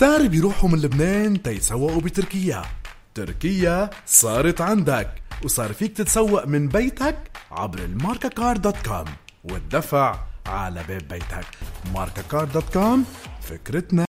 كتار بيروحوا من لبنان تيسوقوا بتركيا. تركيا صارت عندك، وصار فيك تتسوق من بيتك عبر الماركاكار.com والدفع على باب بيتك. ماركاكار.com، فكرتنا.